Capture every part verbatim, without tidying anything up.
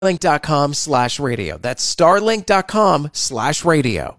Starlink.com slash radio. That's starlink.com slash radio.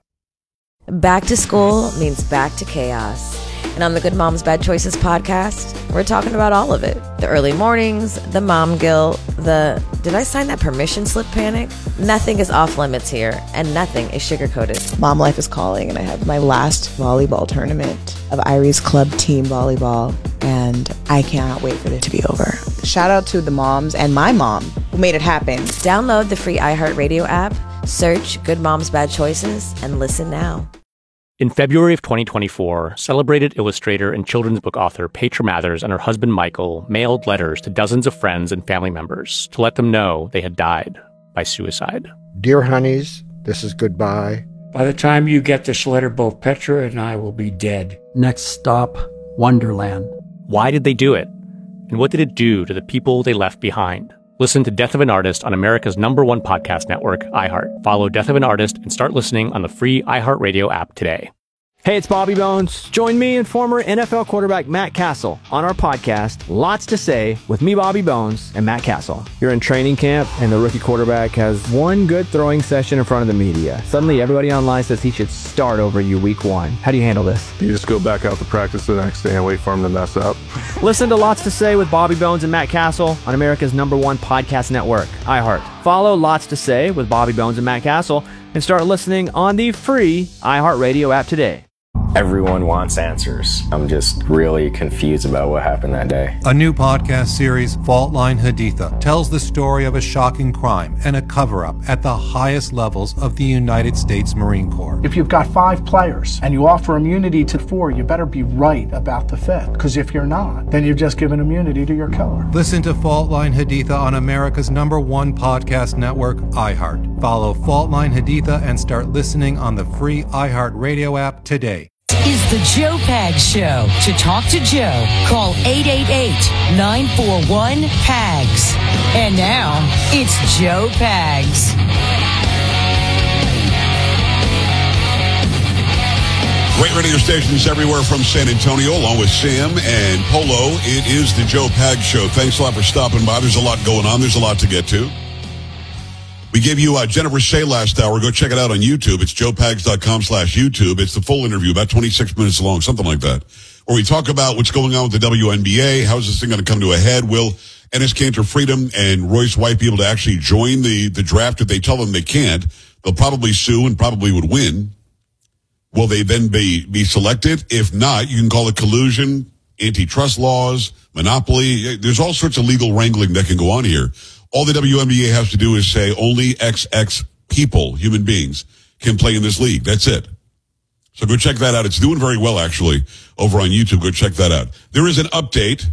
Back to school means back to chaos. And on the Good Moms Bad Choices podcast, we're talking about all of it. The early mornings, the mom guilt, the did I sign that permission slip panic? Nothing is off limits here, and nothing is sugar-coated. Mom life is calling, and I have my last volleyball tournament of Irie's Club team volleyball, and I cannot wait for it to be over. Shout out to the moms and my mom who made it happen. Download the free iHeartRadio app, search Good Moms Bad Choices, and listen now. In February of twenty twenty-four, celebrated illustrator and children's book author Petra Mathers and her husband Michael mailed letters to dozens of friends and family members to let them know they had died by suicide. Dear honeys, this is goodbye. By the time you get this letter, both Petra and I will be dead. Next stop, Wonderland. Why did they do it? And what did it do to the people they left behind? Listen to Death of an Artist on America's number one podcast network, iHeart. Follow Death of an Artist and start listening on the free iHeartRadio app today. Hey, it's Bobby Bones. Join me and former N F L quarterback Matt Castle on our podcast, Lots to Say, with me, Bobby Bones, and Matt Castle. You're in training camp, and the rookie quarterback has one good throwing session in front of the media. Suddenly, everybody online says he should start over you week one. How do you handle this? You just go back out to practice the next day and wait for him to mess up. Listen to Lots to Say with Bobby Bones and Matt Castle on America's number one podcast network, iHeart. Follow Lots to Say with Bobby Bones and Matt Castle and start listening on the free iHeartRadio app today. Everyone wants answers. I'm just really confused about what happened that day. A new podcast series, Fault Line Haditha, tells the story of a shocking crime and a cover-up at the highest levels of the United States Marine Corps. If you've got five players and you offer immunity to four, you better be right about the fifth. Because if you're not, then you've just given immunity to your killer. Listen to Fault Line Haditha on America's number one podcast network, iHeart. Follow Fault Line Haditha and start listening on the free iHeart Radio app today. Is the Joe Pags Show. To talk to Joe, call eight eight eight, nine four one, P A G S. And now, it's Joe Pags. Great radio stations everywhere from San Antonio, along with Sam and Polo. It is the Joe Pags Show. Thanks a lot for stopping by. There's a lot going on. There's a lot to get to. We gave you uh, Jennifer Shea last hour. Go check it out on YouTube. It's joepags.com slash YouTube. It's the full interview, about twenty-six minutes long, something like that, where we talk about what's going on with the W N B A. How's this thing going to come to a head? Will Enes Kanter Freedom and Royce White be able to actually join the, the draft if they tell them they can't? They'll probably sue and probably would win. Will they then be, be selected? If not, you can call it collusion, antitrust laws, monopoly. There's all sorts of legal wrangling that can go on here. All the W N B A has to do is say only X X people, human beings, can play in this league. That's it. So go check that out. It's doing very well, actually, over on YouTube. Go check that out. There is an update.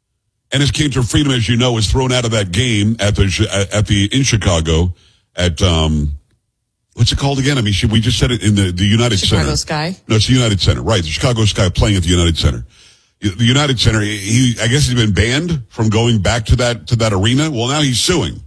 Enes Kanter Freedom, as you know, was thrown out of that game at the at the in Chicago at um, what's it called again? I mean, we just said it in the the United Chicago Center. Sky. No, it's the United Center, right? The Chicago Sky playing at the United Center. The United Center, he, I guess he's been banned from going back to that, to that arena. Well, now he's suing.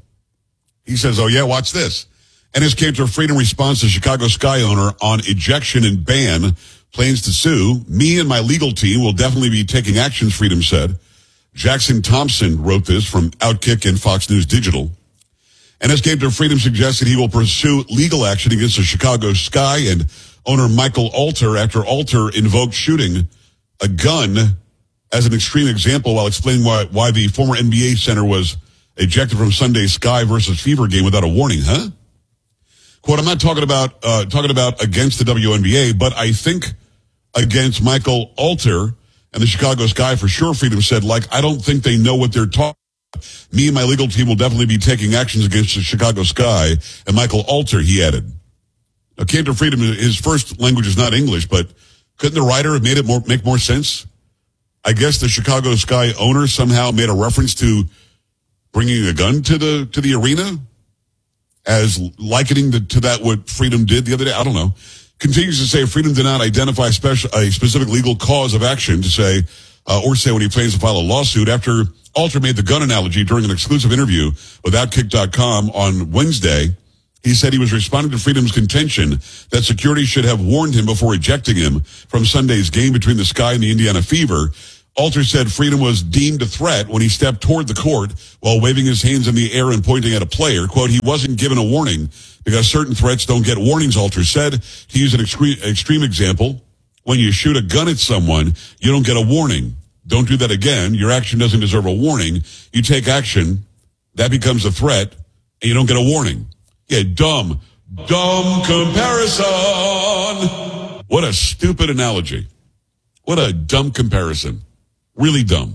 He says, oh yeah, watch this. Enes Kanter Freedom responds to Chicago Sky owner on ejection and ban, plans to sue. Me and my legal team will definitely be taking actions, Freedom said. Jackson Thompson wrote this from Outkick and Fox News Digital. Enes Kanter Freedom suggested he will pursue legal action against the Chicago Sky and owner Michael Alter after Alter invoked shooting a gun as an extreme example while explaining why, why the former N B A center was ejected from Sunday's Sky versus Fever game without a warning, huh? Quote, I'm not talking about, uh, talking about against the W N B A, but I think against Michael Alter and the Chicago Sky for sure, Freedom said, like, I don't think they know what they're talking about. Me and my legal team will definitely be taking actions against the Chicago Sky and Michael Alter, he added. Now, Kanter Freedom, his first language is not English, but couldn't the writer have made it more, make more sense? I guess the Chicago Sky owner somehow made a reference to bringing a gun to the to the arena as likening the, to that what Freedom did the other day. I don't know. Continues to say Freedom did not identify special, a specific legal cause of action to say uh, or say when he plans to file a lawsuit after Alter made the gun analogy during an exclusive interview with Outkick dot com on Wednesday. He said he was responding to Freedom's contention that security should have warned him before ejecting him from Sunday's game between the Sky and the Indiana Fever. Alter said Freedom was deemed a threat when he stepped toward the court while waving his hands in the air and pointing at a player. Quote, he wasn't given a warning because certain threats don't get warnings, Alter said. To use an extreme, extreme example, when you shoot a gun at someone, you don't get a warning. Don't do that again. Your action doesn't deserve a warning. You take action, that becomes a threat, and you don't get a warning. Yeah, dumb, dumb comparison. What a stupid analogy. What a dumb comparison. Really dumb.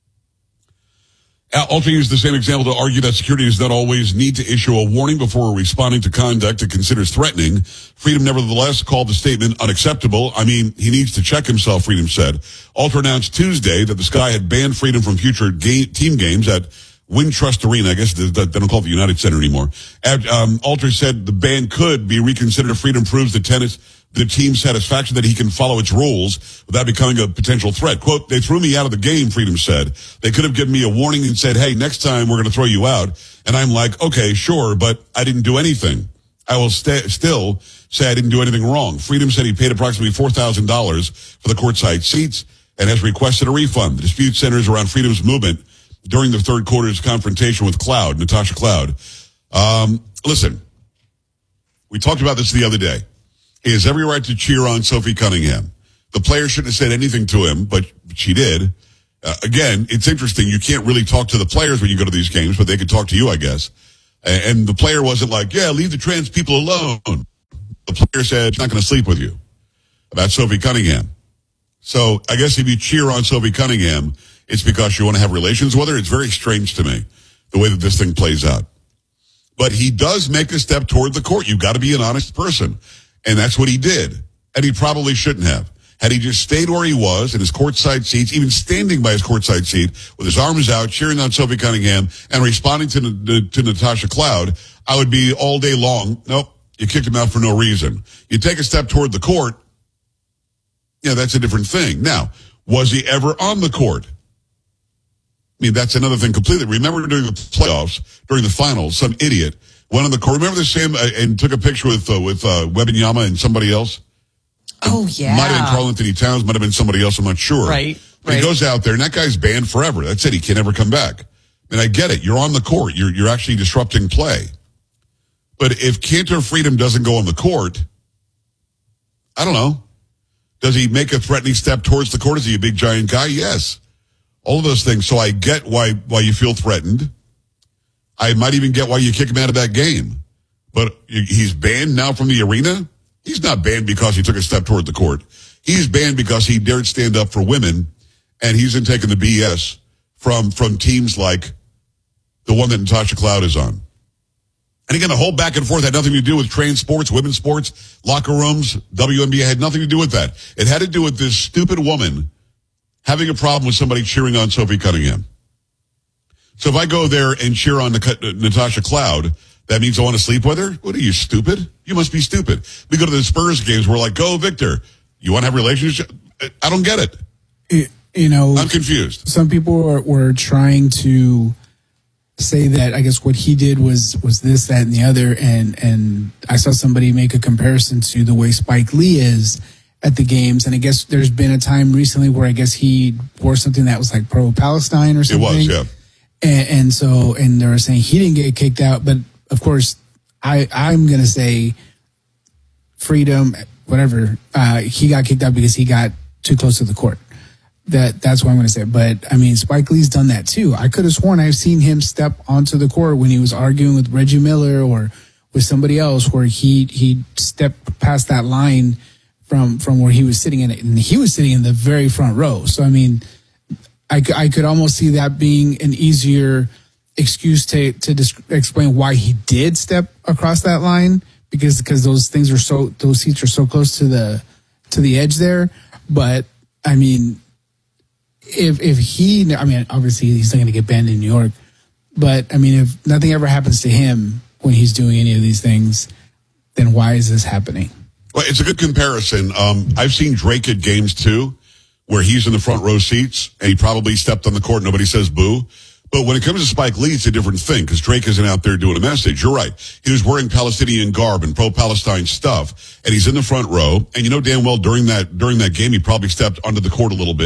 Alter used the same example to argue that security does not always need to issue a warning before responding to conduct it considers threatening. Freedom nevertheless called the statement unacceptable. I mean, he needs to check himself, Freedom said. Alter announced Tuesday that the Sky had banned Freedom from future game, team games at Wintrust Arena. I guess they don't call it the United Center anymore. Um, Alter said the ban could be reconsidered if Freedom proves the tennis the team's satisfaction that he can follow its rules without becoming a potential threat. Quote, they threw me out of the game, Freedom said. They could have given me a warning and said, hey, next time we're going to throw you out. And I'm like, okay, sure, but I didn't do anything. I will st- still say I didn't do anything wrong. Freedom said he paid approximately four thousand dollars for the courtside seats and has requested a refund. The dispute centers around Freedom's movement during the third quarter's confrontation with Cloud, Natasha Cloud. Um, listen, we talked about this the other day. He has every right to cheer on Sophie Cunningham. The player shouldn't have said anything to him, but she did. Uh, again, it's interesting. You can't really talk to the players when you go to these games, but they could talk to you, I guess. And, and the player wasn't like, yeah, leave the trans people alone. The player said, she's not going to sleep with you, about Sophie Cunningham. So I guess if you cheer on Sophie Cunningham, it's because you want to have relations with her. It's very strange to me, the way that this thing plays out. But he does make a step toward the court. You've got to be an honest person. And that's what he did. And he probably shouldn't have. Had he just stayed where he was in his courtside seats, even standing by his courtside seat with his arms out, cheering on Sophie Cunningham and responding to, to, to Natasha Cloud, I would be all day long. Nope, you kicked him out for no reason. You take a step toward the court, yeah, that's a different thing. Now, was he ever on the court? I mean, that's another thing completely. Remember during the playoffs, during the finals, some idiot went on the court. Remember the same uh, and took a picture with uh, with uh, Wembanyama and somebody else? Oh, yeah. Might have been Karl Anthony Towns, might have been somebody else, I'm not sure. Right, right. He goes out there, and that guy's banned forever. That's it. He can never come back. And I get it. You're on the court. You're you're actually disrupting play. But if Cantor Freedom doesn't go on the court, I don't know. Does he make a threatening step towards the court? Is he a big, giant guy? Yes. All of those things. So I get why why you feel threatened. I might even get why you kick him out of that game. But he's banned now from the arena? He's not banned because he took a step toward the court. He's banned because he dared stand up for women, and he's been taking the B S from, from teams like the one that Natasha Cloud is on. And again, the whole back and forth had nothing to do with trans sports, women's sports, locker rooms, W N B A had nothing to do with that. It had to do with this stupid woman having a problem with somebody cheering on Sophie Cunningham. So if I go there and cheer on Natasha Cloud, that means I want to sleep with her? What are you, stupid? You must be stupid. We go to the Spurs games, we're like, go, Victor. You want to have a relationship? I don't get it. it you know, I'm confused. Some people were, were trying to say that, I guess, what he did was was this, that, and the other. And, and I saw somebody make a comparison to the way Spike Lee is at the games. And I guess there's been a time recently where I guess he wore something that was like pro-Palestine or something. It was, yeah. And, and so, and they were saying he didn't get kicked out, but of course, I, I'm going to say Freedom, whatever, uh, he got kicked out because he got too close to the court. That That's what I'm going to say. But, I mean, Spike Lee's done that too. I could have sworn I've seen him step onto the court when he was arguing with Reggie Miller or with somebody else where he, he stepped past that line from, from where he was sitting in it. And he was sitting in the very front row. So, I mean, I, I could almost see that being an easier excuse to to dis- explain why he did step across that line because because those things are so those seats are so close to the to the edge there. But I mean, if if he, I mean, obviously he's not going to get banned in New York. But I mean, if nothing ever happens to him when he's doing any of these things, then why is this happening? Well, it's a good comparison. Um, I've seen Drake at games too, where he's in the front row seats and he probably stepped on the court. Nobody says boo. But when it comes to Spike Lee, it's a different thing because Drake isn't out there doing a message. You're right. He was wearing Palestinian garb and pro-Palestine stuff, and he's in the front row. And you know damn well during that during that game, he probably stepped onto the court a little bit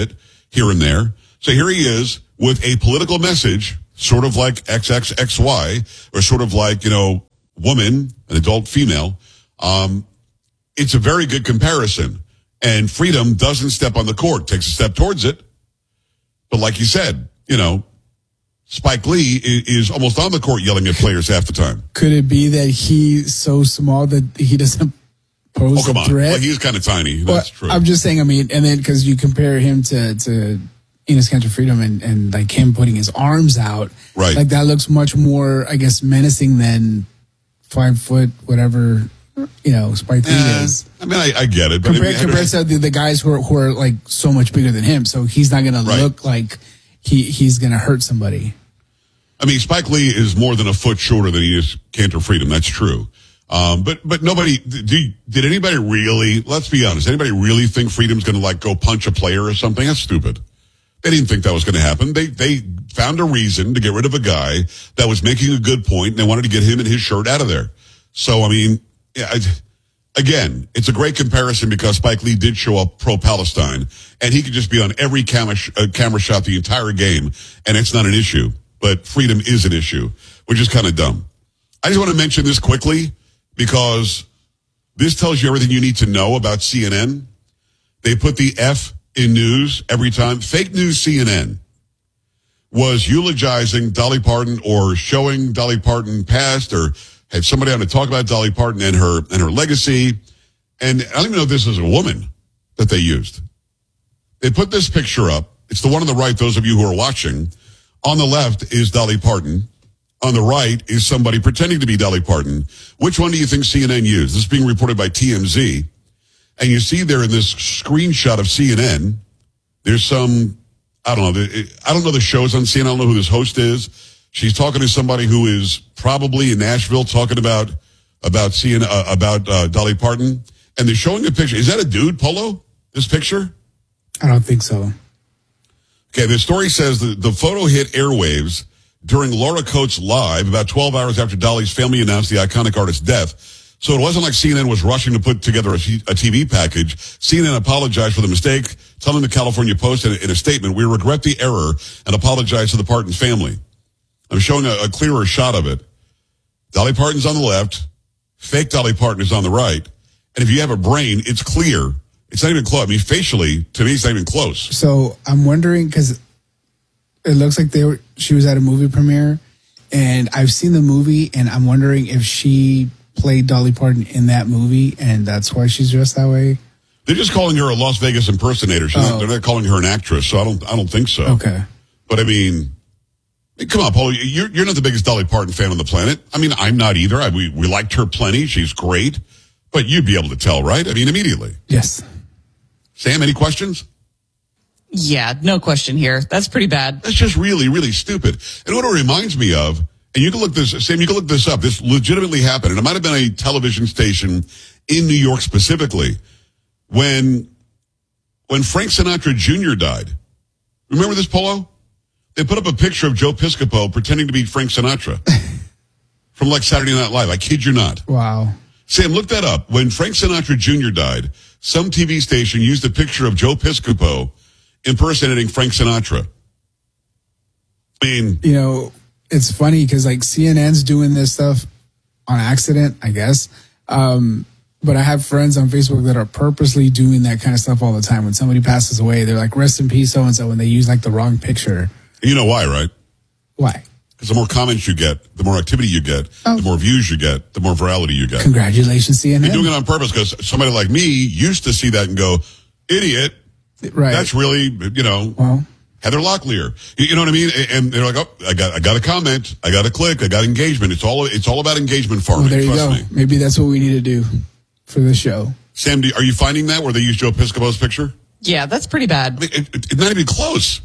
here and there. So here he is with a political message, sort of like X X X Y, or sort of like, you know, woman, an adult female. Um, it's a very good comparison. And Freedom doesn't step on the court, takes a step towards it. But like you said, you know, Spike Lee is, is almost on the court yelling at players half the time. Could it be that he's so small that he doesn't pose oh, come a on. threat? Well, he's kind of tiny. Well, That's true. I'm just saying, I mean, and then because you compare him to, to Enes Kanter Freedom and, and like him putting his arms out. Right. Like that looks much more, I guess, menacing than five foot, whatever, you know, Spike Lee Eh, is. I mean, I, I get it. But Compared, I mean, compared to the, the guys who are, who are like so much bigger than him. So he's not going Right. to look like he, he's going to hurt somebody. I mean, Spike Lee is more than a foot shorter than he is Cantor Freedom. That's true. Um, but, but nobody, did, did anybody really, let's be honest, anybody really think Freedom's going to like go punch a player or something? That's stupid. They didn't think that was going to happen. They, they found a reason to get rid of a guy that was making a good point, and they wanted to get him and his shirt out of there. So, I mean, yeah, I, again, it's a great comparison because Spike Lee did show up pro-Palestine, and he could just be on every camera, sh- uh, camera shot the entire game, and it's not an issue. But Freedom is an issue, which is kind of dumb. I just want to mention this quickly because this tells you everything you need to know about C N N. They put the F in news every time. Fake news C N N was eulogizing Dolly Parton or showing Dolly Parton past or had somebody on to talk about Dolly Parton and her and her legacy. And I don't even know if this is a woman that they used. They put this picture up. It's the one on the right, those of you who are watching. On the left is Dolly Parton. On the right is somebody pretending to be Dolly Parton. Which one do you think C N N used? This is being reported by T M Z. And you see there in this screenshot of C N N, there's some, I don't know, I don't know the shows on C N N. I don't know who this host is. She's talking to somebody who is probably in Nashville talking about, about C N N, uh, about uh, Dolly Parton. And they're showing a picture. Is that a dude, Polo? This picture? I don't think so. Okay, the story says that the photo hit airwaves during Laura Coates Live about twelve hours after Dolly's family announced the iconic artist's death. So it wasn't like C N N was rushing to put together a, a T V package. C N N apologized for the mistake, telling the California Post in a, in a statement, "We regret the error and apologize to the Parton family." I'm showing a, a clearer shot of it. Dolly Parton's on the left. Fake Dolly Parton is on the right. And if you have a brain, it's clear. It's not even close. I mean, facially, to me, it's not even close. So I'm wondering, because it looks like they were, she was at a movie premiere, and I've seen the movie, and I'm wondering if she played Dolly Parton in that movie, and that's why she's dressed that way. They're just calling her a Las Vegas impersonator. She's Oh. not, they're not calling her an actress, so I don't. I don't think so. Okay. But I mean, come on, Paul. You're you're not the biggest Dolly Parton fan on the planet. I mean, I'm not either. I, we we liked her plenty. She's great, but you'd be able to tell, right? I mean, immediately. Yes. Sam, any questions? Yeah, no question here. That's pretty bad. That's just really, really stupid. And what it reminds me of, and you can look this, Sam, you can look this up. This legitimately happened, and it might have been a television station in New York specifically when when Frank Sinatra Junior died. Remember this, Polo? They put up a picture of Joe Piscopo pretending to be Frank Sinatra from like Saturday Night Live. I kid you not. Wow. Sam, look that up. When Frank Sinatra Junior died, some T V station used a picture of Joe Piscopo impersonating Frank Sinatra. I mean, You know, it's funny because like C N N's doing this stuff on accident, I guess. Um, but I have friends on Facebook that are purposely doing that kind of stuff all the time. When somebody passes away, they're like, "Rest in peace, so and so," and they use like the wrong picture. you know why, right? Why? Because the more comments you get, the more activity you get, Oh. the more views you get, the more virality you get. Congratulations, C N N. You're doing it on purpose because somebody like me used to see that and go, idiot. Right. That's really, you know, Well, Heather Locklear. You, you know what I mean? And they're like, oh, I got, I got a comment, I got a click, I got engagement. It's all, it's all about engagement farming. well, there you Trust go. me. Maybe that's what we need to do for this show. Sam, do, are you finding that where they use Joe Piscopo's picture? Yeah, that's pretty bad. I mean, it, it, it's not even close.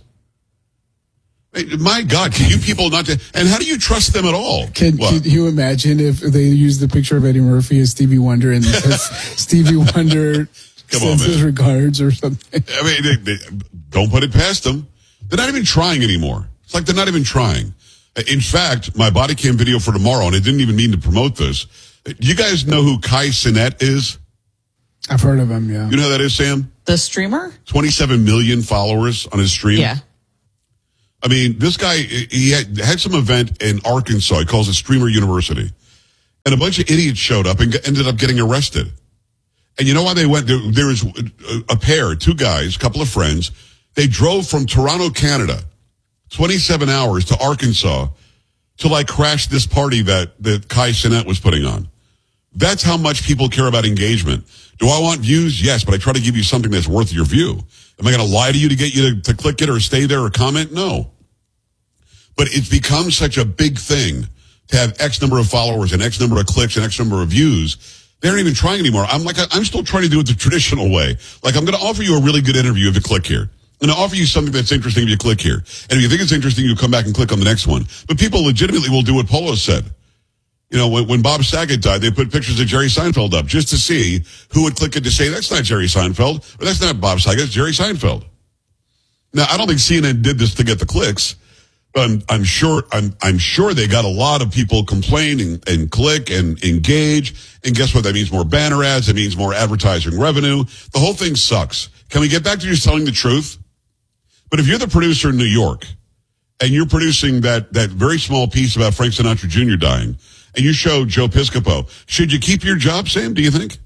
I mean, my God, can you people not? To, and how do you trust them at all? Can, What? can you imagine if they used the picture of Eddie Murphy as Stevie Wonder and says Stevie Wonder Come on, sends his man. regards or something? I mean, they, they, don't put it past them. They're not even trying anymore. It's like they're not even trying. In fact, my body cam video for tomorrow, and I didn't even mean to promote this. Do you guys know who Kai Cenat is? I've heard of him, yeah. You know who that is, Sam? The streamer? twenty-seven million followers on his stream. Yeah. I mean, this guy, he had, had some event in Arkansas. He calls it Streamer University. And a bunch of idiots showed up and ended up getting arrested. And you know why they went? There, there was a pair, two guys, a couple of friends. They drove from Toronto, Canada, twenty-seven hours to Arkansas to like crash this party that, that Kai Cenat was putting on. That's how much people care about engagement. Do I want views? Yes, but I try to give you something that's worth your view. Am I going to lie to you to get you to, to click it or stay there or comment? No. But it's become such a big thing to have X number of followers and X number of clicks and X number of views. They aren't even trying anymore. I'm like, I'm still trying to do it the traditional way. Like, I'm going to offer you a really good interview if you click here. I'm going to offer you something that's interesting if you click here. And if you think it's interesting, you come back and click on the next one. But people legitimately will do what Polo said. You know, when, when Bob Saget died, they put pictures of Jerry Seinfeld up just to see who would click it to say, that's not Jerry Seinfeld, or that's not Bob Saget, it's Jerry Seinfeld. Now, I don't think C N N did this to get the clicks, but I'm, I'm sure I'm, I'm sure they got a lot of people complain and, and click and engage. And guess what? That means more banner ads. It means more advertising revenue. The whole thing sucks. Can we get back to just telling the truth? But if you're the producer in New York and you're producing that, that very small piece about Frank Sinatra Junior dying, and you show Joe Piscopo, should you keep your job, Sam, do you think?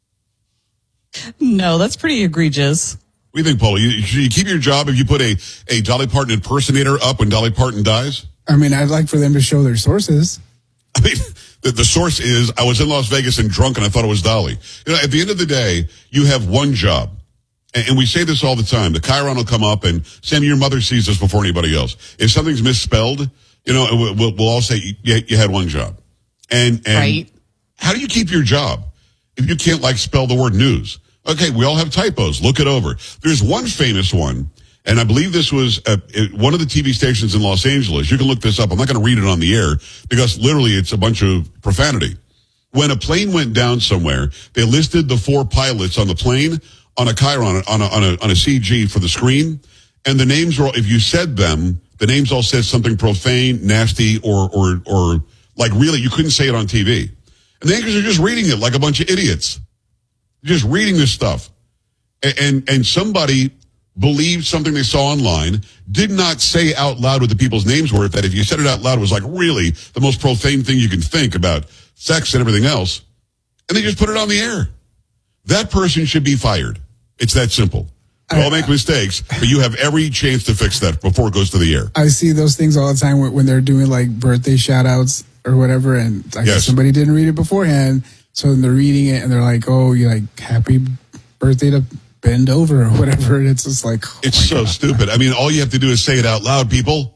No, that's pretty egregious. What do you think, Paula? You, should you keep your job if you put a, a Dolly Parton impersonator up when Dolly Parton dies? I mean, I'd like for them to show their sources. I mean, the, the source is, I was in Las Vegas and drunk and I thought it was Dolly. You know, at the end of the day, you have one job. And, and we say this all the time. The Chiron will come up and, Sam, your mother sees this before anybody else. If something's misspelled, you know, we'll, we'll all say you, you had one job. And, and right. How do you keep your job if you can't, like, spell the word news? Okay, we all have typos. Look it over. There's one famous one, and I believe this was at one of the T V stations in Los Angeles. You can look this up. I'm not going to read it on the air because literally it's a bunch of profanity. When a plane went down somewhere, they listed the four pilots on the plane on a Chiron, on a, on a, on a C G for the screen, and the names were, if you said them, the names all said something profane, nasty, or, or, or, like, really, you couldn't say it on T V. And the anchors are just reading it like a bunch of idiots. Just reading this stuff. And, and, and somebody believed something they saw online, did not say out loud what the people's names were, that if you said it out loud, it was like really the most profane thing you can think about sex and everything else. And they just put it on the air. That person should be fired. It's that simple. We all make mistakes, but you have every chance to fix that before it goes to the air. I see those things all the time when, when they're doing like birthday shout outs or whatever, and I guess somebody didn't read it beforehand, so then they're reading it and they're like, oh, you're like, happy birthday to bend over or whatever, and it's just like, oh it's so God. Stupid. I mean, all you have to do is say it out loud, people.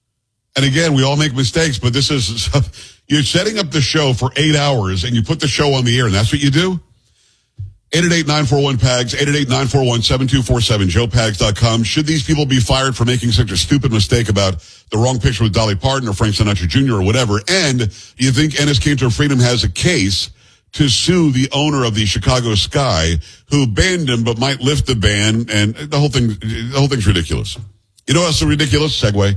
And again, we all make mistakes, but this is, you're setting up the show for eight hours and you put the show on the air, and that's what you do? eight eight eight, nine four one, P A G S, eight eight eight, nine four one, seven two four seven, joe pags dot com. Should these people be fired for making such a stupid mistake about the wrong picture with Dolly Parton or Frank Sinatra Junior or whatever? And do you think Ennis Cantor Freedom has a case to sue the owner of the Chicago Sky who banned him but might lift the ban? And the whole thing, the whole thing's ridiculous. You know what's so ridiculous? Segue.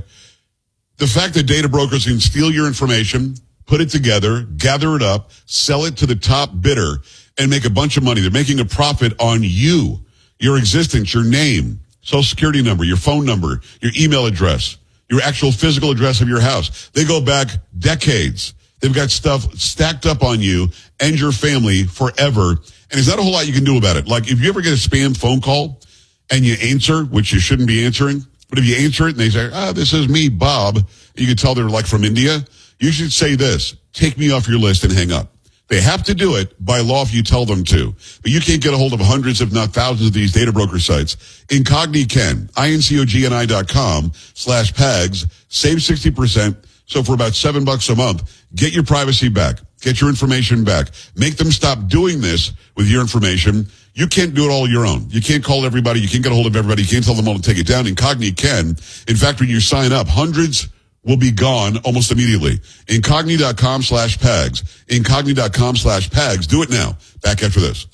The fact that data brokers can steal your information, put it together, gather it up, sell it to the top bidder, and make a bunch of money. They're making a profit on you, your existence, your name, social security number, your phone number, your email address, your actual physical address of your house. They go back decades. They've got stuff stacked up on you and your family forever. And there's not a whole lot you can do about it. Like if you ever get a spam phone call and you answer, which you shouldn't be answering, but if you answer it and they say, ah, oh, this is me, Bob, you can tell they're like from India, you should say this, take me off your list and hang up. They have to do it by law if you tell them to. But you can't get a hold of hundreds, if not thousands, of these data broker sites. Incogni can. I N C O G N I dot com slash PAGS. Save sixty percent. So for about seven bucks a month, get your privacy back. Get your information back. Make them stop doing this with your information. You can't do it all on your own. You can't call everybody. You can't get a hold of everybody. You can't tell them all to take it down. Incogni can. In fact, when you sign up, hundreds will be gone almost immediately. Incogni dot com slash PAGS. Incogni dot com slash PAGS. Do it now. Back after this.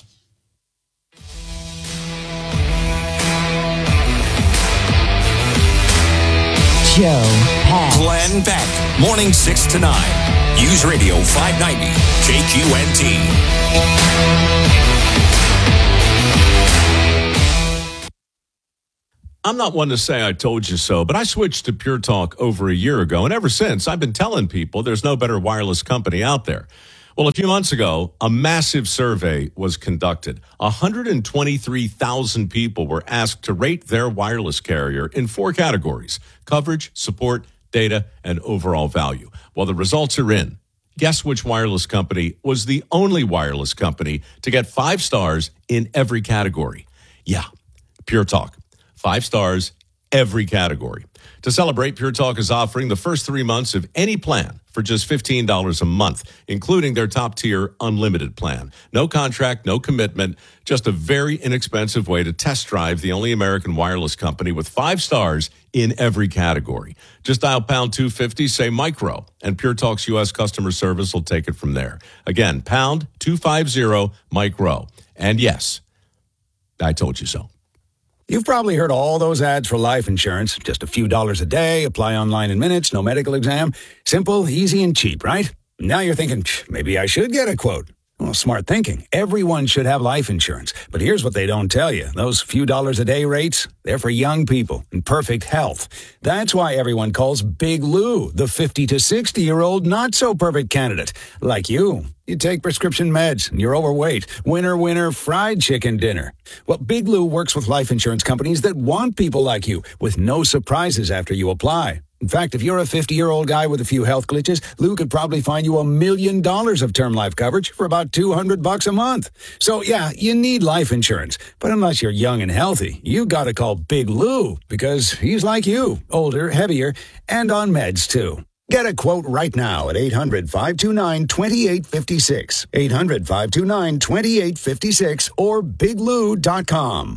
Joe Pags. Glenn Beck. Morning six to nine. News Radio five ninety. K Q N T. I'm not one to say I told you so, but I switched to Pure Talk over a year ago, and ever since, I've been telling people there's no better wireless company out there. Well, a few months ago, a massive survey was conducted. one hundred twenty-three thousand people were asked to rate their wireless carrier in four categories: coverage, support, data, and overall value. Well, the results are in. Guess which wireless company was the only wireless company to get five stars in every category? Yeah, Pure Talk. Five stars, every category. To celebrate, Pure Talk is offering the first three months of any plan for just fifteen dollars a month, including their top-tier unlimited plan. No contract, no commitment, just a very inexpensive way to test drive the only American wireless company with five stars in every category. Just dial pound two fifty, say micro, and Pure Talk's U S customer service will take it from there. Again, pound two fifty, micro. And yes, I told you so. You've probably heard all those ads for life insurance. Just a few dollars a day, apply online in minutes, no medical exam. Simple, easy, and cheap, right? Now you're thinking, maybe I should get a quote. Well, smart thinking. Everyone should have life insurance. But here's what they don't tell you. Those few dollars a day rates, they're for young people in perfect health. That's why everyone calls Big Lou the fifty to sixty-year-old not-so-perfect candidate. Like you. You take prescription meds, and you're overweight. Winner, winner, fried chicken dinner. Well, Big Lou works with life insurance companies that want people like you, with no surprises after you apply. In fact, if you're a fifty-year-old guy with a few health glitches, Lou could probably find you a million dollars of term life coverage for about two hundred bucks a month. So, yeah, you need life insurance. But unless you're young and healthy, you got to call Big Lou, because he's like you, older, heavier, and on meds, too. Get a quote right now at eight hundred, five two nine, two eight five six, eight hundred, five two nine, two eight five six, or big lou dot com.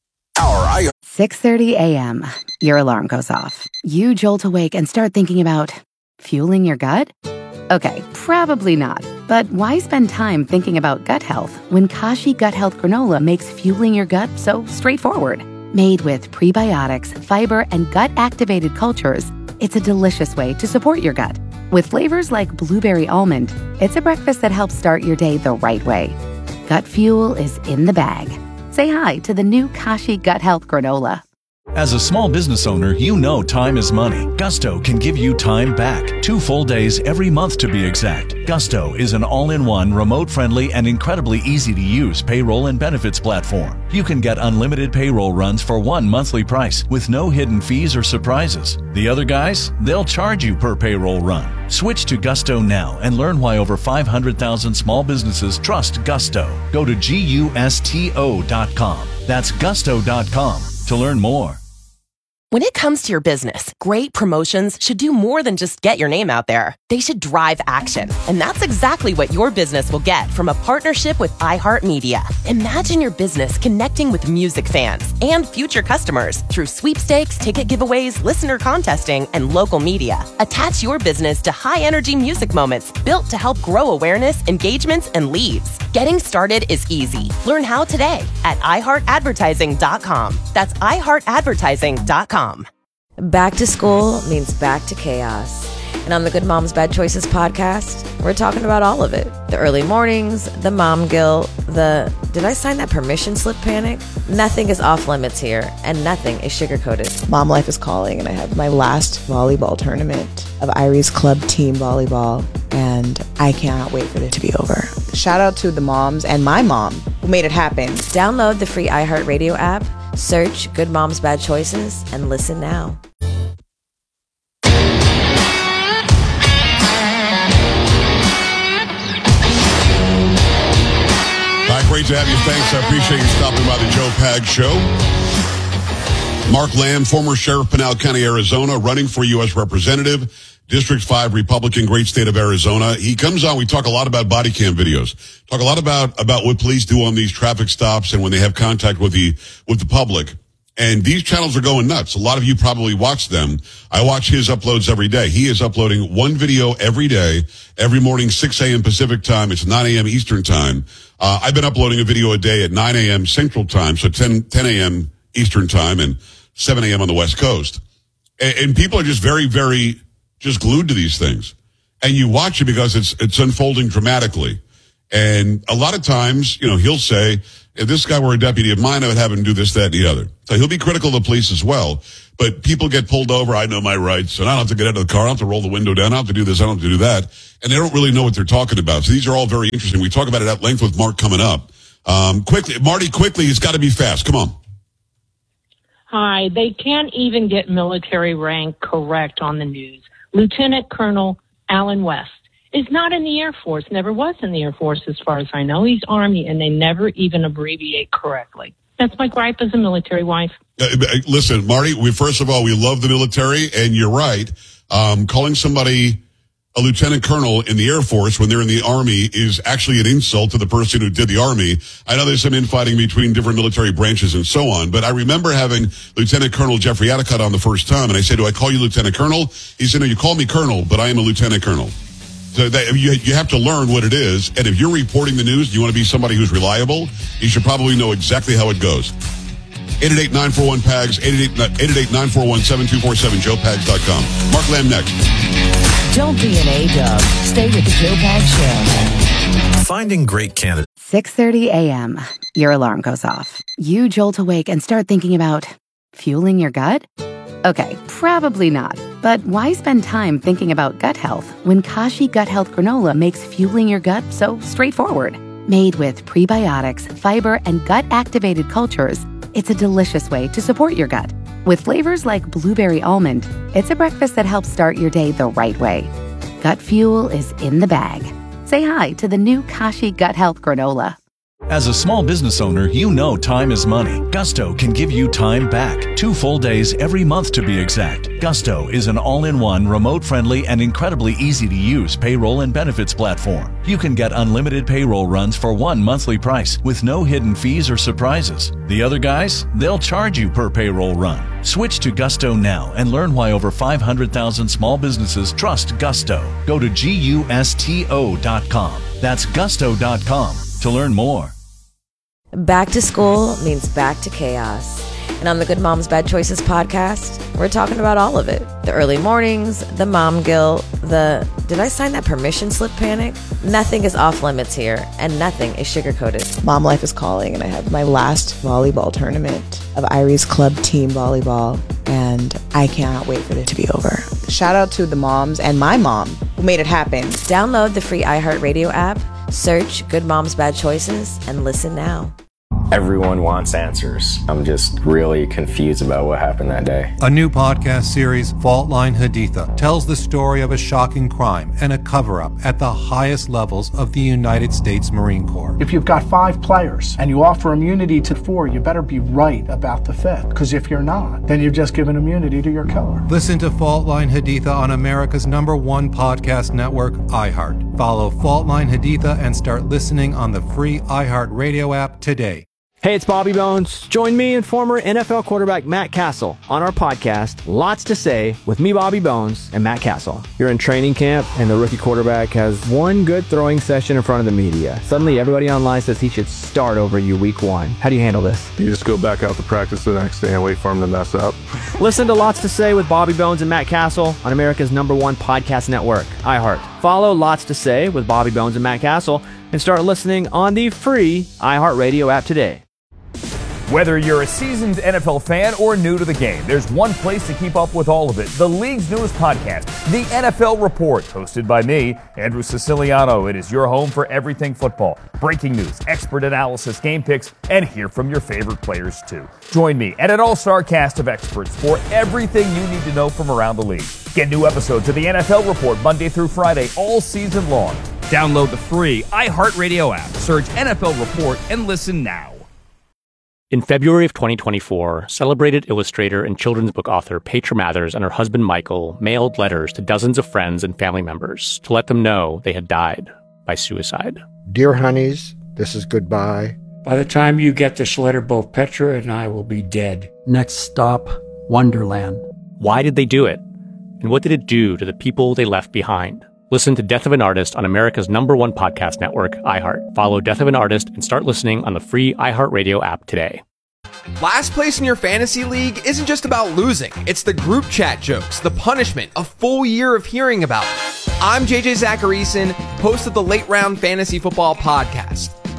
six thirty a.m. Your alarm goes off. You jolt awake and start thinking about fueling your gut? Okay, probably not. But why spend time thinking about gut health when Kashi Gut Health Granola makes fueling your gut so straightforward? Made with prebiotics, fiber, and gut-activated cultures, it's a delicious way to support your gut. With flavors like blueberry almond, it's a breakfast that helps start your day the right way. Gut fuel is in the bag. Say hi to the new Kashi Gut Health Granola. As a small business owner, you know time is money. Gusto can give you time back. Two full days every month to be exact. Gusto is an all-in-one, remote-friendly, and incredibly easy-to-use payroll and benefits platform. You can get unlimited payroll runs for one monthly price with no hidden fees or surprises. The other guys, they'll charge you per payroll run. Switch to Gusto now and learn why over five hundred thousand small businesses trust Gusto. Go to gusto dot com. That's gusto dot com to learn more. When it comes to your business, great promotions should do more than just get your name out there. They should drive action. And that's exactly what your business will get from a partnership with iHeartMedia. Imagine your business connecting with music fans and future customers through sweepstakes, ticket giveaways, listener contesting, and local media. Attach your business to high-energy music moments built to help grow awareness, engagements, and leads. Getting started is easy. Learn how today at i heart advertising dot com. That's i heart advertising dot com. Back to school means back to chaos. And on the Good Moms Bad Choices podcast, we're talking about all of it. The early mornings, the mom guilt, the did I sign that permission slip panic? Nothing is off limits here, and nothing is sugar-coated. Mom life is calling, and I have my last volleyball tournament of Iris Club Team Volleyball, and I cannot wait for it to be over. Shout out to the moms and my mom who made it happen. Download the free iHeartRadio app, search Good Moms Bad Choices, and listen now. Hi, great to have you. Thanks. I appreciate you stopping by the Joe Pags Show. Mark Lamb, former Sheriff, Pinal County, Arizona, running for U S Representative, District five Republican, great state of Arizona. He comes on. We talk a lot about body cam videos. Talk a lot about, about what police do on these traffic stops and when they have contact with the, with the public. And these channels are going nuts. A lot of you probably watch them. I watch his uploads every day. He is uploading one video every day, every morning, six a.m. Pacific time. It's nine a.m. Eastern time. Uh, I've been uploading a video a day at nine a.m. Central time, so ten a.m. Eastern time and seven a.m. on the West Coast. And, and people are just very, very just glued to these things. And you watch it because it's it's unfolding dramatically. And a lot of times, you know, he'll say, if this guy were a deputy of mine, I would have him do this, that, and the other. So he'll be critical of the police as well. But people get pulled over. I know my rights, and I don't have to get out of the car. I don't have to roll the window down. I don't have to do this. I don't have to do that. And they don't really know what they're talking about. So these are all very interesting. We talk about it at length with Mark coming up. Um, quickly, Marty, quickly, it's got to be fast. Come on. Hi. They can't even get military rank correct on the news. Lieutenant Colonel Alan West is not in the Air Force, never was in the Air Force as far as I know. He's Army, and they never even abbreviate correctly. That's my gripe as a military wife. Uh, listen, Marty, we first of all, we love the military, and you're right. Um, calling somebody a lieutenant colonel in the Air Force when they're in the Army is actually an insult to the person who did the Army. I know there's some infighting between different military branches and so on, but I remember having Lieutenant Colonel Jeffrey Atticott on the first time, and I said, do I call you Lieutenant Colonel? He said, no, you call me Colonel, but I am a Lieutenant Colonel. So that, you, you have to learn what it is, and if you're reporting the news, you want to be somebody who's reliable, you should probably know exactly how it goes. eight eight eight, nine four one, P A G S, eight eight eight, nine four one, seven two four seven, joe pags dot com. Mark Lamb next. Don't be an A-dub. Stay with the Joe Pags Show. Finding great candidates. six thirty a.m. Your alarm goes off. You jolt awake and start thinking about fueling your gut? Okay, probably not. But why spend time thinking about gut health when Kashi Gut Health Granola makes fueling your gut so straightforward? Made with prebiotics, fiber, and gut-activated cultures, it's a delicious way to support your gut. With flavors like blueberry almond, it's a breakfast that helps start your day the right way. Gut fuel is in the bag. Say hi to the new Kashi Gut Health Granola. As a small business owner, you know time is money. Gusto can give you time back. Two full days every month to be exact. Gusto is an all-in-one, remote-friendly, and incredibly easy-to-use payroll and benefits platform. You can get unlimited payroll runs for one monthly price with no hidden fees or surprises. The other guys, they'll charge you per payroll run. Switch to Gusto now and learn why over five hundred thousand small businesses trust Gusto. Go to gusto dot com. That's gusto dot com to learn more. Back to school means back to chaos. And on the Good Moms Bad Choices podcast, we're talking about all of it. The early mornings, the mom guilt, the did I sign that permission slip panic? Nothing is off limits here, and nothing is sugar-coated. Mom life is calling, and I have my last volleyball tournament of Iris Club Team Volleyball, and I cannot wait for it to be over. Shout out to the moms and my mom who made it happen. Download the free iHeartRadio app, search Good Moms Bad Choices, and listen now. Everyone wants answers. I'm just really confused about what happened that day. A new podcast series, Fault Line Haditha, tells the story of a shocking crime and a cover-up at the highest levels of the United States Marine Corps. If you've got five players and you offer immunity to four, you better be right about the fifth. Because if you're not, then you've just given immunity to your killer. Listen to Fault Line Haditha on America's number one podcast network, iHeart. Follow Fault Line Haditha and start listening on the free iHeart Radio app today. Hey, it's Bobby Bones. Join me and former N F L quarterback Matt Castle on our podcast, Lots to Say, with me, Bobby Bones, and Matt Castle. You're in training camp, and the rookie quarterback has one good throwing session in front of the media. Suddenly, everybody online says he should start over you week one. How do you handle this? You just go back out to practice the next day and wait for him to mess up. Listen to Lots to Say with Bobby Bones and Matt Castle on America's number one podcast network, iHeart. Follow Lots to Say with Bobby Bones and Matt Castle and start listening on the free iHeartRadio app today. Whether you're a seasoned N F L fan or new to the game, there's one place to keep up with all of it. The league's newest podcast, The N F L Report, hosted by me, Andrew Siciliano. It is your home for everything football. Breaking news, expert analysis, game picks, and hear from your favorite players too. Join me and an all-star cast of experts for everything you need to know from around the league. Get new episodes of The N F L Report Monday through Friday all season long. Download the free iHeartRadio app, search N F L Report, and listen now. In February of twenty twenty-four, celebrated illustrator and children's book author Petra Mathers and her husband Michael mailed letters to dozens of friends and family members to let them know they had died by suicide. Dear honeys, this is goodbye. By the time you get this letter, both Petra and I will be dead. Next stop, Wonderland. Why did they do it? And what did it do to the people they left behind? Listen to Death of an Artist on America's number one podcast network, iHeart. Follow Death of an Artist and start listening on the free iHeartRadio app today. Last place in your fantasy league isn't just about losing. It's the group chat jokes, the punishment, a full year of hearing about it. I'm J J Zacharyson, host of the Late Round Fantasy Football Podcast.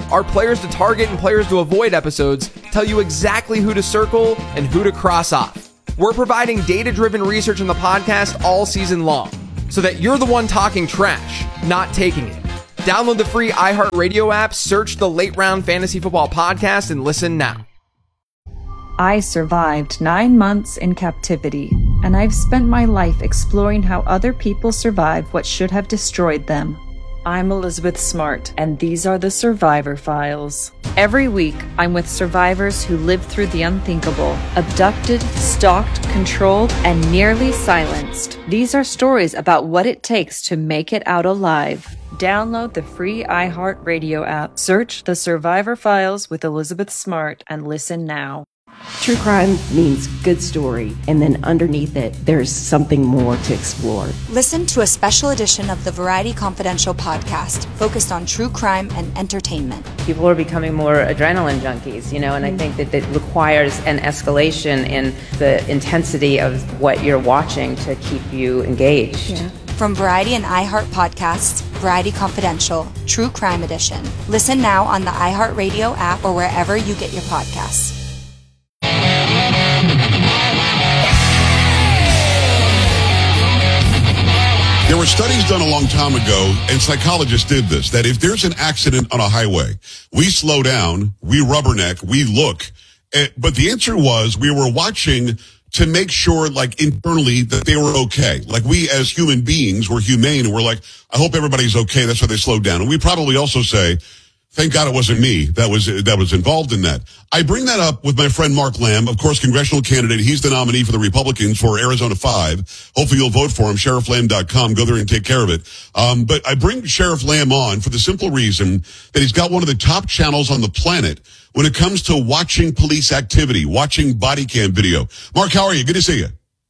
Our players to target and players to avoid episodes tell you exactly who to circle and who to cross off. We're providing data-driven research on the podcast all season long, so that you're the one talking trash, not taking it. Download the free iHeartRadio app, search the Late Round Fantasy Football Podcast, and listen now. I survived nine months in captivity, and I've spent my life exploring how other people survived what should have destroyed them. I'm Elizabeth Smart, and these are the Survivor Files. Every week, I'm with survivors who lived through the unthinkable, abducted, stalked, controlled, and nearly silenced. These are stories about what it takes to make it out alive. Download the free iHeartRadio app, search The Survivor Files with Elizabeth Smart, and listen now. True crime means good story, and then underneath it, there's something more to explore. Listen to a special edition of the Variety Confidential podcast focused on true crime and entertainment. People are becoming more adrenaline junkies, you know, and mm-hmm. I think that it requires an escalation in the intensity of what you're watching to keep you engaged. Yeah. From Variety and iHeart Podcasts, Variety Confidential, True Crime Edition. Listen now on the iHeartRadio app or wherever you get your podcasts. There were studies done a long time ago, and psychologists did this, that if there's an accident on a highway, we slow down, we rubberneck, we look. But the answer was we were watching to make sure, like, internally that they were okay. Like, we as human beings, we're humane, we're like, I hope everybody's okay. That's why they slowed down. And we probably also say, thank God it wasn't me that was that was involved in that. I bring that up with my friend Mark Lamb, of course, congressional candidate. He's the nominee for the Republicans for Arizona five. Hopefully you'll vote for him, sheriff lamb dot com. Go there and take care of it. Um, but I bring Sheriff Lamb on for the simple reason that he's got one of the top channels on the planet when it comes to watching police activity, watching body cam video. Mark, how are you? Good to see you.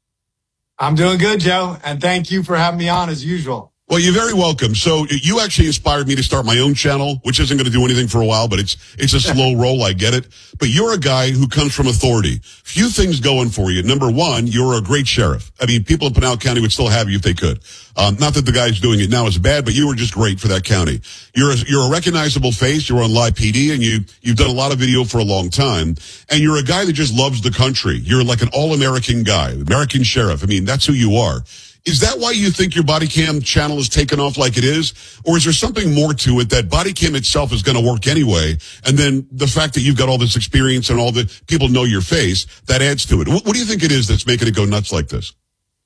I'm doing good, Joe, and thank you for having me on as usual. Well, you're very welcome. So you actually inspired me to start my own channel, which isn't going to do anything for a while, but it's it's a slow roll. I get it. But you're a guy who comes from authority. Few things going for you. Number one, you're a great sheriff. I mean, people in Pinal County would still have you if they could. Um, not that the guys doing it now is bad, but you were just great for that county. You're a, you're a recognizable face. You're on Live P D, and you, you've done a lot of video for a long time. And you're a guy that just loves the country. You're like an all-American guy, American sheriff. I mean, that's who you are. Is that why you think your body cam channel is taken off like it is? Or is there something more to it that body cam itself is going to work anyway? And then the fact that you've got all this experience and all the people know your face, that adds to it. What, what do you think it is that's making it go nuts like this?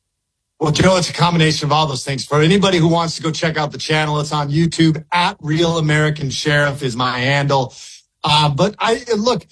Well, Joe, it's a combination of all those things. For anybody who wants to go check out the channel, it's on YouTube. At Real American Sheriff is my handle. Uh, but I look,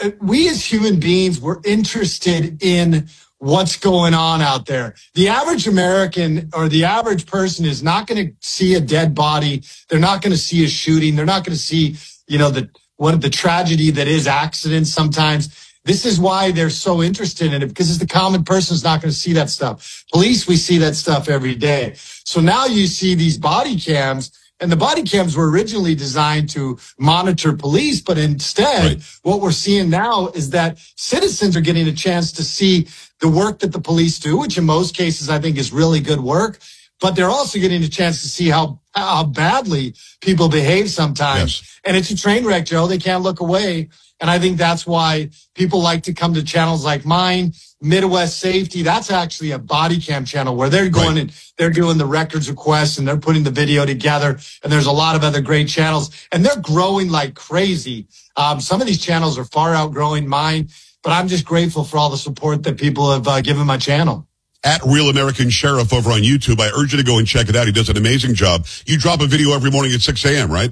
we as human beings, we're interested in what's going on out there. The average American or the average person is not going to see a dead body. They're not going to see a shooting. They're not going to see, you know, the what the tragedy that is accidents sometimes. This is why they're so interested in it, because it's the common person is not going to see that stuff. Police, we see that stuff every day. So now you see these body cams, and the body cams were originally designed to monitor police, but instead, right. What we're seeing now is that citizens are getting a chance to see the work that the police do, which in most cases I think is really good work, but they're also getting a chance to see how, how badly people behave sometimes. Yes. And it's a train wreck, Joe. They can't look away. And I think that's why people like to come to channels like mine, Midwest Safety. That's actually a body cam channel where they're going right. and they're doing the records requests and they're putting the video together. And there's a lot of other great channels, and they're growing like crazy. Um, some of these channels are far outgrowing mine, but I'm just grateful for all the support that people have uh, given my channel. At Real American Sheriff over on YouTube. I urge you to go and check it out. He does an amazing job. You drop a video every morning at six a.m., right?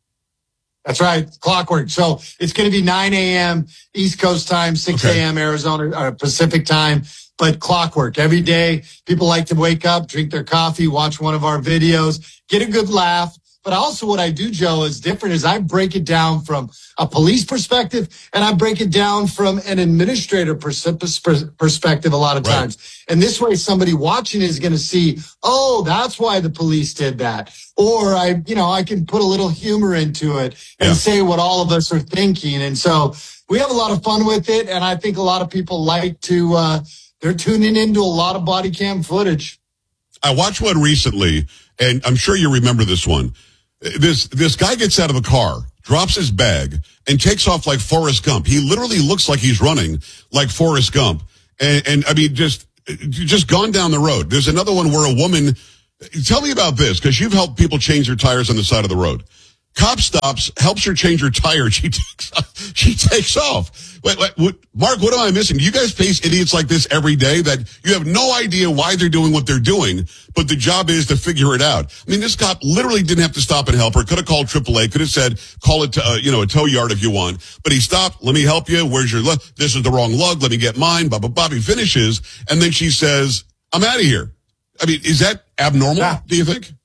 That's right. Clockwork. So it's going to be nine a.m. East Coast time, six a.m. Arizona or Pacific time, but clockwork every day. People like to wake up, drink their coffee, watch one of our videos, get a good laugh. But also what I do, Joe, is different is I break it down from a police perspective and I break it down from an administrator pers- perspective a lot of times. Right. And this way somebody watching is going to see, oh, that's why the police did that. Or I, you know, I can put a little humor into it and yeah. say what all of us are thinking. And so we have a lot of fun with it. And I think a lot of people like to, uh, they're tuning into a lot of body cam footage. I watched one recently, and I'm sure you remember this one. This this guy gets out of a car, drops his bag, and takes off like Forrest Gump. He literally looks like he's running like Forrest Gump. And, and I mean, just, just gone down the road. There's another one where a woman, tell me about this, because you've helped people change their tires on the side of the road. Cop stops, helps her change her tire. She takes off. She takes off. Wait, wait, what, Mark, what am I missing? Do you guys face idiots like this every day that you have no idea why they're doing what they're doing, but the job is to figure it out? I mean, this cop literally didn't have to stop and help her. Could have called triple A. Could have said, call it, to, uh, you know, a tow yard if you want. But he stopped. Let me help you. Where's your lug? This is the wrong lug. Let me get mine. Blah, blah, blah. He finishes. And then she says, I'm out of here. I mean, is that abnormal, yeah. do you think?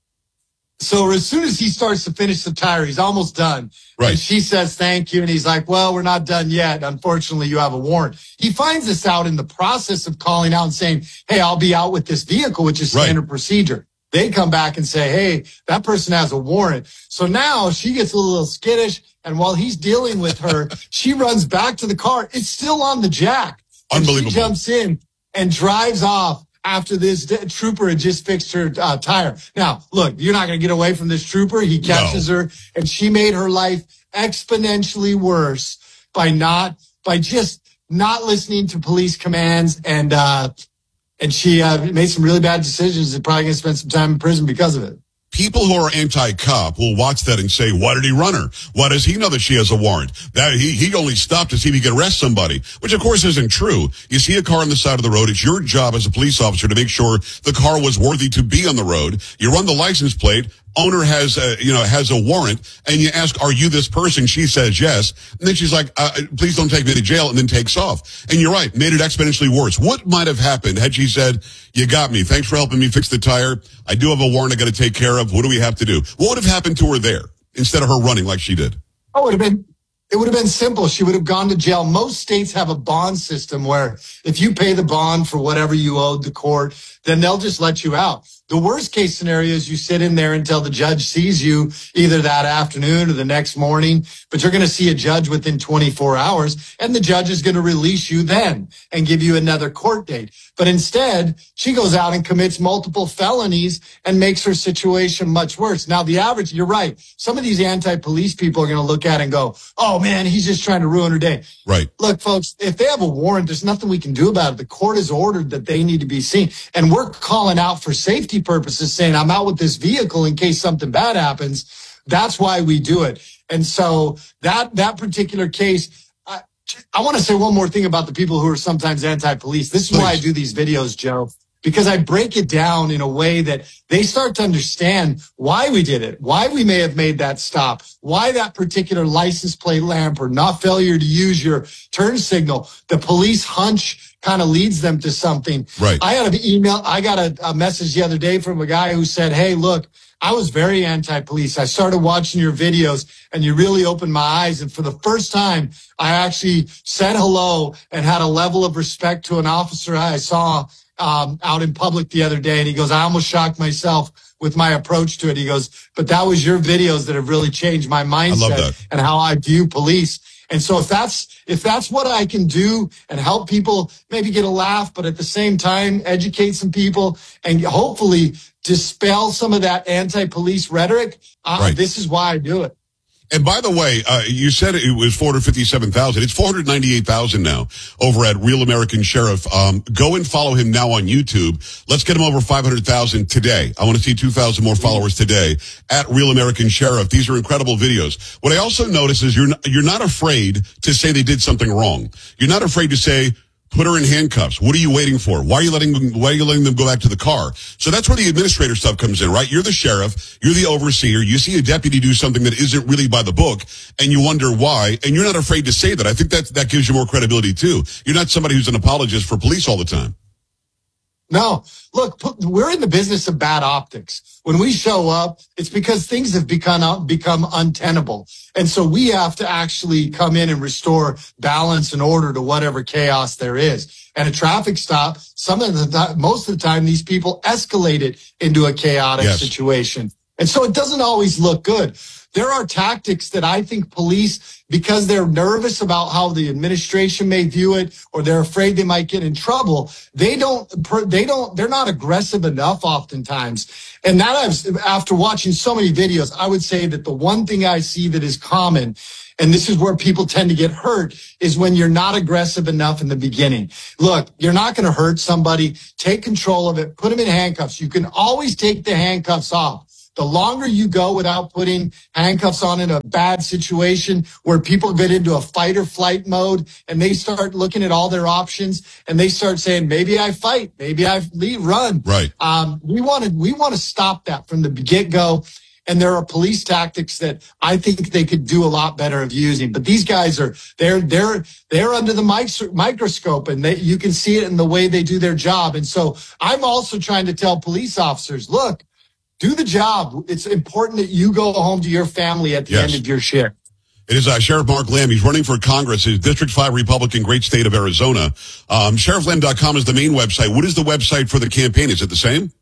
So as soon as he starts to finish the tire, he's almost done. Right. And she says, thank you. And he's like, well, we're not done yet. Unfortunately, you have a warrant. He finds this out in the process of calling out and saying, hey, I'll be out with this vehicle, which is standard right. procedure. They come back and say, hey, that person has a warrant. So now she gets a little skittish. And while he's dealing with her, she runs back to the car. It's still on the jack. Unbelievable. And she jumps in and drives off after this d- trooper had just fixed her uh, tire. Now, look, you're not going to get away from this trooper. He catches no. her, and she made her life exponentially worse by not, by just not listening to police commands, and uh, and she uh, made some really bad decisions. And probably going to spend some time in prison because of it. People who are anti-cop will watch that and say, why did he run her? Why does he know that she has a warrant? That he, he only stopped to see if he could arrest somebody, which of course isn't true. You see a car on the side of the road. It's your job as a police officer to make sure the car was worthy to be on the road. You run the license plate. Owner has a, you know, has a warrant, and you ask, are you this person? She says yes. And then she's like, uh, please don't take me to jail, and then takes off. And you're right, made it exponentially worse. What might have happened had she said, you got me. Thanks for helping me fix the tire. I do have a warrant I got to take care of. What do we have to do? What would have happened to her there instead of her running like she did? Oh, it would have been, it would have been simple. She would have gone to jail. Most states have a bond system where if you pay the bond for whatever you owed the court, then they'll just let you out. The worst case scenario is you sit in there until the judge sees you either that afternoon or the next morning, but you're going to see a judge within twenty-four hours, and the judge is going to release you then and give you another court date. But instead, she goes out and commits multiple felonies and makes her situation much worse. Now, the average, you're right. Some of these anti-police people are going to look at it and go, oh, man, he's just trying to ruin her day. Right. Look, folks, if they have a warrant, there's nothing we can do about it. The court has ordered that they need to be seen. And we're calling out for safety purposes, saying I'm out with this vehicle in case something bad happens. That's why we do it. And so that that particular case, I, I want to say one more thing about the people who are sometimes anti-police. This is Please. why I do these videos, Joe, because I break it down in a way that they start to understand why we did it, why we may have made that stop, why that particular license plate lamp or not failure to use your turn signal, the police hunch kind of leads them to something. Right. I got an email. I got a, a message the other day from a guy who said, hey, look, I was very anti-police. I started watching your videos and you really opened my eyes. And for the first time, I actually said hello and had a level of respect to an officer I saw um, out in public the other day. And he goes, I almost shocked myself with my approach to it. He goes, but that was your videos that have really changed my mindset and how I view police. And so if that's, if that's what I can do and help people maybe get a laugh, but at the same time, educate some people and hopefully dispel some of that anti-police rhetoric, uh, right. this is why I do it. And by the way, uh, you said it was four hundred fifty-seven thousand. It's four hundred ninety-eight thousand now over at Real American Sheriff. Um, go and follow him now on YouTube. Let's get him over five hundred thousand today. I want to see two thousand more followers today at Real American Sheriff. These are incredible videos. What I also notice is you're not, you're not afraid to say they did something wrong. You're not afraid to say, put her in handcuffs. What are you waiting for? Why are you letting them, why are you letting them go back to the car? So that's where the administrator stuff comes in, right? You're the sheriff. You're the overseer. You see a deputy do something that isn't really by the book and you wonder why. And you're not afraid to say that. I think that, that gives you more credibility too. You're not somebody who's an apologist for police all the time. No, look, we're in the business of bad optics. When we show up, it's because things have become become untenable. And so we have to actually come in and restore balance and order to whatever chaos there is. And a traffic stop, some of the most of the time, these people escalate it into a chaotic yes. situation. And so it doesn't always look good. there are tactics that I think police, because they're nervous about how the administration may view it, or they're afraid they might get in trouble, they don't, they don't, they're not aggressive enough oftentimes. And that I've, after watching so many videos, I would say that the one thing I see that is common, and this is where people tend to get hurt, is when you're not aggressive enough in the beginning. Look, you're not going to hurt somebody. Take control of it. Put them in handcuffs. You can always take the handcuffs off. The longer you go without putting handcuffs on in a bad situation where people get into a fight or flight mode and they start looking at all their options and they start saying, maybe I fight, maybe I leave, run. Right. Um, we want to, we want to stop that from the get-go. And there are police tactics that I think they could do a lot better of using. But these guys are, they're, they're, they're under the mic- microscope and they, you can see it in the way they do their job. And so I'm also trying to tell police officers, look, do the job. It's important that you go home to your family at the Yes. end of your shift. It is uh, Sheriff Mark Lamb. He's running for Congress. He's District five Republican, great state of Arizona. Um, sheriff lamb dot com is the main website. What is the website for the campaign? Is it the same?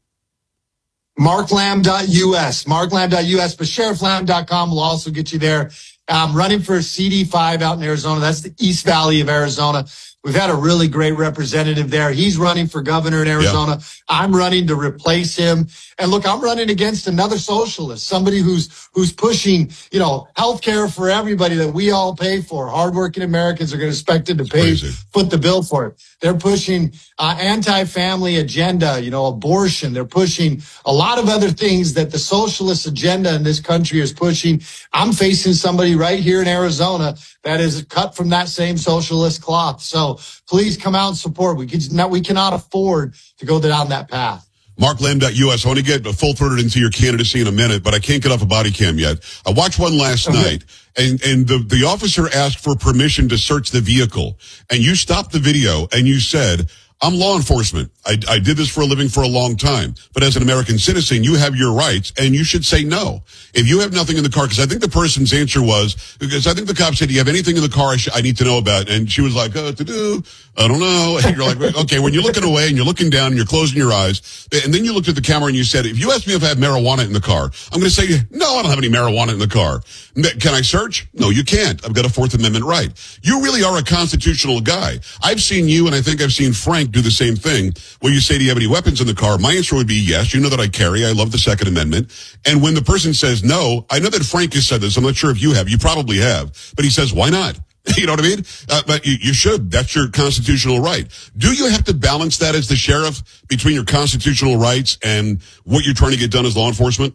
mark lamb dot U S, mark lamb dot U S, but sheriff lamb dot com will also get you there. I'm running for C D five out in Arizona. That's the East Valley of Arizona. We've had a really great representative there. He's running for governor in Arizona. Yeah. I'm running to replace him. And look, I'm running against another socialist, somebody who's who's pushing, you know, health care for everybody that we all pay for. Hardworking Americans are going to expect it to pay, foot the bill for it. They're pushing uh, anti-family agenda, you know, abortion. They're pushing a lot of other things that the socialist agenda in this country is pushing. I'm facing somebody right here in Arizona that is cut from that same socialist cloth. So please come out and support. We can, we cannot afford to go down that path. mark lamb dot U S. I want to get full-throated into your candidacy in a minute, but I can't get off a body cam yet. I watched one last okay. night, and, and the, the officer asked for permission to search the vehicle. And you stopped the video, and you said, I'm law enforcement. I, I did this for a living for a long time. But as an American citizen, you have your rights, and you should say no. If you have nothing in the car, because I think the person's answer was, because I think the cop said, do you have anything in the car I, sh- I need to know about? And she was like, uh, to do, I don't know. And you're like, okay, when you're looking away and you're looking down and you're closing your eyes, and then you looked at the camera and you said, if you ask me if I have marijuana in the car, I'm going to say, no, I don't have any marijuana in the car. Can I search? No, you can't. I've got a Fourth Amendment right. You really are a constitutional guy. I've seen you, and I think I've seen Frank do the same thing, where you say, do you have any weapons in the car? My answer would be yes. You know that I carry. I love the Second Amendment. And when the person says no, I know that Frank has said this. I'm not sure if you have. You probably have. But he says, why not? You know what I mean? Uh, but you, you should. That's your constitutional right. Do you have to balance that as the sheriff between your constitutional rights and what you're trying to get done as law enforcement?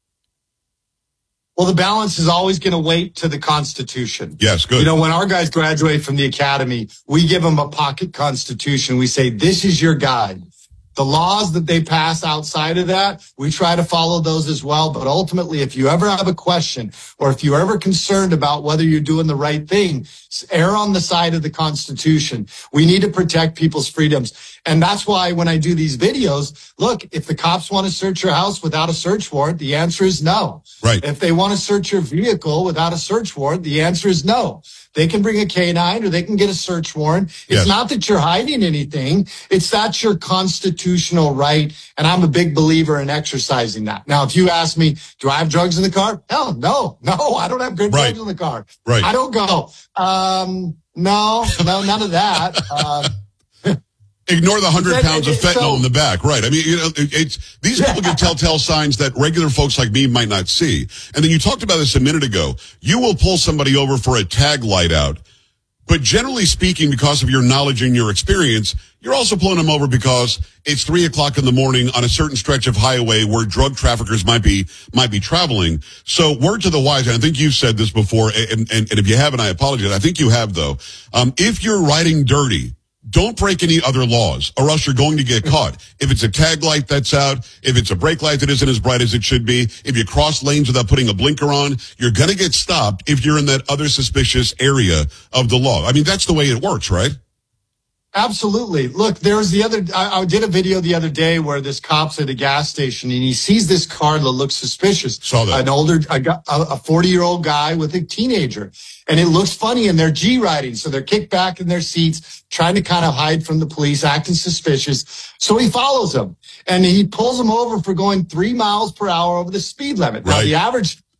Well, the balance is always going to wait to the Constitution. Yes, good. You know, when our guys graduate from the academy, we give them a pocket Constitution. We say, this is your guide. The laws that they pass outside of that, we try to follow those as well. But ultimately, if you ever have a question, or if you're ever concerned about whether you're doing the right thing, err on the side of the Constitution. We need to protect people's freedoms. And that's why when I do these videos, look, if the cops want to search your house without a search warrant, the answer is no. Right. If they want to search your vehicle without a search warrant, the answer is no. They can bring a K nine or they can get a search warrant. It's yes. not that you're hiding anything. It's that's your constitutional right. And I'm a big believer in exercising that. Now, if you ask me, do I have drugs in the car? Hell, no, no, I don't have good right. drugs in the car. Right. I don't go, um, no, no, none of that. Uh, Ignore the hundred pounds of fentanyl so, in the back, right? I mean, you know, it, it's these people give telltale signs that regular folks like me might not see. And then you talked about this a minute ago. You will pull somebody over for a tag light out, but generally speaking, because of your knowledge and your experience, you're also pulling them over because it's three o'clock in the morning on a certain stretch of highway where drug traffickers might be might be traveling. So, word to the wise, and I think you've said this before, and, and, and if you haven't, I apologize. I think you have though. Um, if you're riding dirty, don't break any other laws, or else you're going to get caught. If it's a tag light that's out, if it's a brake light that isn't as bright as it should be, if you cross lanes without putting a blinker on, you're going to get stopped if you're in that other suspicious area of the law. I mean, that's the way it works, right? Absolutely. Look, there was the other, I, I did a video the other day where this cop's at a gas station and he sees this car that looks suspicious. Saw that. An older, a forty-year-old guy with a teenager. And it looks funny and they're G-riding. So they're kicked back in their seats, trying to kind of hide from the police, acting suspicious. So he follows them and he pulls them over for going three miles per hour over the speed limit. Now, right. The average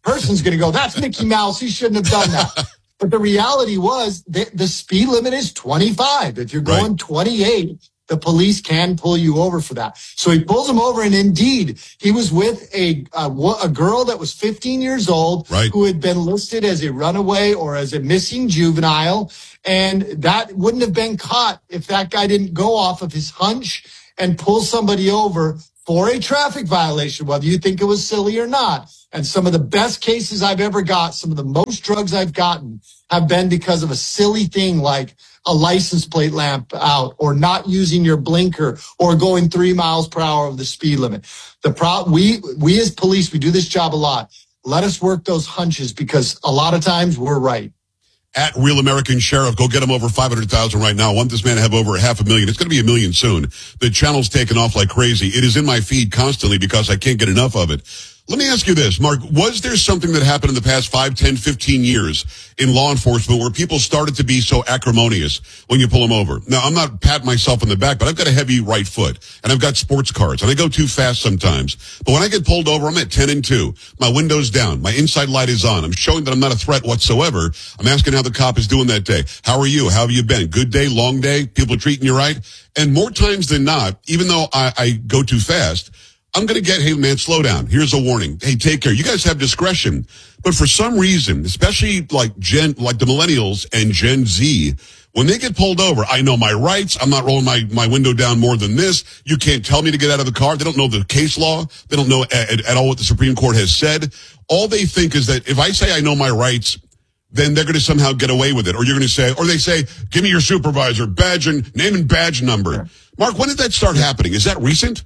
person's going to go, that's Mickey Mouse. He shouldn't have done that. But the reality was that the speed limit is twenty-five. If you're going right. twenty-eight, the police can pull you over for that. So he pulls him over, and indeed, he was with a a, a girl that was fifteen years old right. who had been listed as a runaway or as a missing juvenile, and that wouldn't have been caught if that guy didn't go off of his hunch and pull somebody over for a traffic violation, whether you think it was silly or not. And some of the best cases I've ever got, some of the most drugs I've gotten have been because of a silly thing like a license plate lamp out or not using your blinker or going three miles per hour of the speed limit. The pro- we, we as police, we do this job a lot. Let us work those hunches because a lot of times we're right. At Real American Sheriff, go get him over five hundred thousand right now. I want this man to have over a half a million. It's going to be a million soon. The channel's taken off like crazy. It is in my feed constantly because I can't get enough of it. Let me ask you this, Mark. Was there something that happened in the past five, ten, fifteen years in law enforcement where people started to be so acrimonious when you pull them over? Now, I'm not patting myself on the back, but I've got a heavy right foot, and I've got sports cars, and I go too fast sometimes. But when I get pulled over, I'm at ten and two. My window's down. My inside light is on. I'm showing that I'm not a threat whatsoever. I'm asking how the cop is doing that day. How are you? How have you been? Good day? Long day? People treating you right? And more times than not, even though I, I go too fast, I'm going to get, hey, man, slow down. Here's a warning. Hey, take care. You guys have discretion. But for some reason, especially like Gen, like the millennials and Gen Z, when they get pulled over, I know my rights. I'm not rolling my, my window down more than this. You can't tell me to get out of the car. They don't know the case law. They don't know at, at all what the Supreme Court has said. All they think is that if I say I know my rights, then they're going to somehow get away with it. Or you're going to say, or they say, give me your supervisor, badge and name and badge number. Mark, when did that start happening? Is that recent?